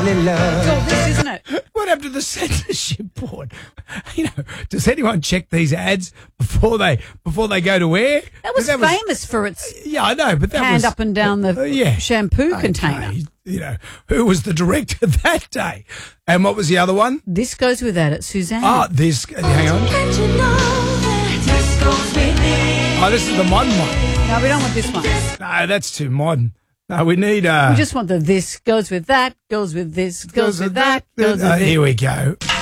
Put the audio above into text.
It's all this, isn't it? What happened to the censorship board? You know, does anyone check these ads before they go to air? That was famous for its yeah, I know, but that hand was up and down the shampoo container. You know, who was the director that day? And what was the other one? This goes with that at Suzanne. Oh, this. Hang on. Oh, this is the modern one. No, we don't want this one. No, that's too modern. No, we need. We just want the this goes with that, goes with this, goes with that, goes with this. Here we go.